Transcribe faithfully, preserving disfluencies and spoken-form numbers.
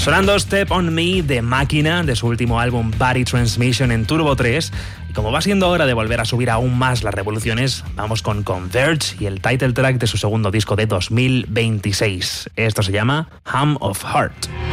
Sonando Step on Me de Máquina, de su último álbum Body Transmission en Turbo tres. Y como va siendo hora de volver a subir aún más las revoluciones, vamos con Converge y el title track de su segundo disco de dos mil veintiséis. Esto se llama Hum of Heart.